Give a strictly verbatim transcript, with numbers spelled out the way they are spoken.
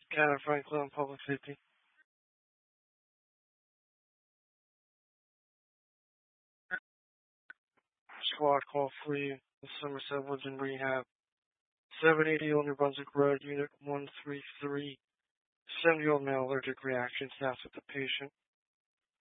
Scanner Franklin, Public Safety. Squad call free. Somerset Woods in rehab. seven eighty Old New Brunswick Road, Unit one three three. seventy-year-old male allergic reaction. Staff with the patient.